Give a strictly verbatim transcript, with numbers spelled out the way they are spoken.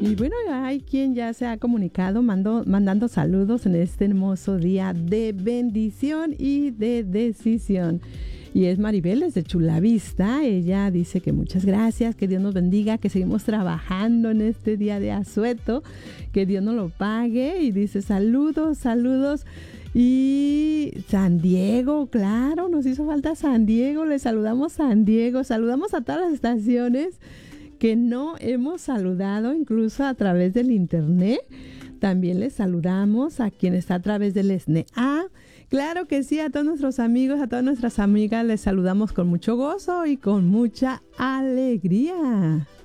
Y bueno, hay quien ya se ha comunicado mando, mandando saludos en este hermoso día de bendición y de decisión. Y es Maribel desde Chulavista. Ella dice que muchas gracias, que Dios nos bendiga, que seguimos trabajando en este día de asueto, que Dios nos lo pague. Y dice saludos, saludos. Y San Diego, claro, nos hizo falta San Diego. Le saludamos San Diego, saludamos a todas las estaciones que no hemos saludado, incluso a través del internet. También les saludamos a quien está a través del S N A. Claro que sí, a todos nuestros amigos, a todas nuestras amigas les saludamos con mucho gozo y con mucha alegría.